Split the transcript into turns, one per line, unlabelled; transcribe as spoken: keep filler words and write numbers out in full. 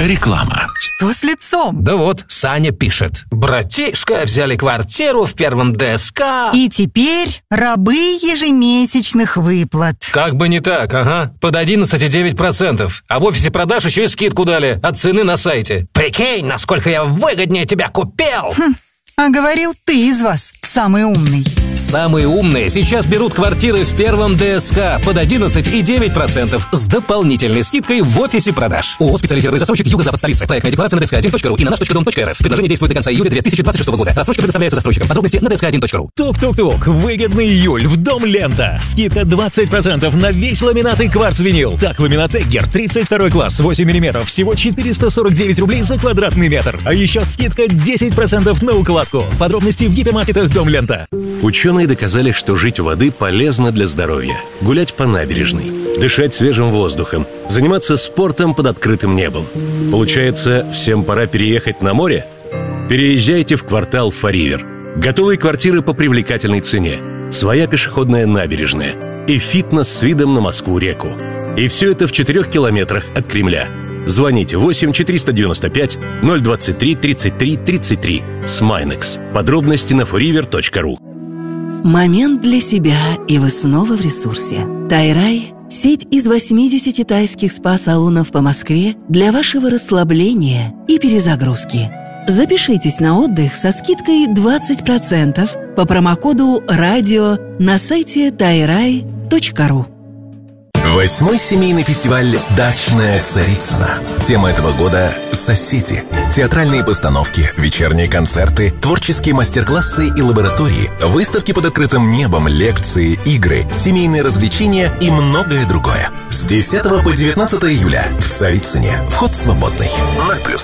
Реклама.
Что с лицом?
Да вот, Саня пишет. Братишка, взяли квартиру в первом ДСК.
И теперь рабы ежемесячных выплат.
Как бы не так, ага. Под одиннадцать целых девять десятых процента. А в офисе продаж еще и скидку дали от цены на сайте. Прикинь, насколько я выгоднее тебя купил.
Хм. А говорил, ты из вас самый умный.
Самые умные сейчас берут квартиры в первом ДСК под одиннадцать целых девять десятых процента с дополнительной скидкой в офисе продаж. ООО «Специализированный застройщик Юго-Запад столицы». Проектная декларация на дск один точка ру и на наш точка дом точка рф. Предложение действует до конца июля две тысячи двадцать шестого года. Рассрочка предоставляется застройщикам. Подробности на дск один точка ру.
Тук-тук-тук. Выгодный июль в Дом Лента. Скидка двадцать процентов на весь ламинат и кварц-винил. Так, ламинат Эггер тридцать второй класс, восемь миллиметров, всего четыреста сорок девять рублей за квадратный метр. А еще скидка десять процентов на укладку. Подробности в гипермаркетах Дом Лента.
Ученые доказали, что жить у воды полезно для здоровья. Гулять по набережной, дышать свежим воздухом, заниматься спортом под открытым небом. Получается, всем пора переехать на море? Переезжайте в квартал Фаривер. Готовые квартиры по привлекательной цене, своя пешеходная набережная и фитнес с видом на Москву-реку. И все это в четырех километрах от Кремля. Звоните восемь четыреста девяносто пять ноль двадцать три тридцать три тридцать три. Смайнекс. Подробности на форивер точка ру.
Момент для себя, и вы снова в ресурсе. Тайрай – сеть из восьмидесяти тайских спа-салонов по Москве для вашего расслабления и перезагрузки. Запишитесь на отдых со скидкой двадцать процентов по промокоду «Радио» на сайте тайрай точка ру.
Восьмой семейный фестиваль «Дачная Царицына». Тема этого года – соседи. Театральные постановки, вечерние концерты, творческие мастер-классы и лаборатории, выставки под открытым небом, лекции, игры, семейные развлечения и многое другое. С десятого по девятнадцатое июля в Царицыне. Вход свободный. ноль плюс.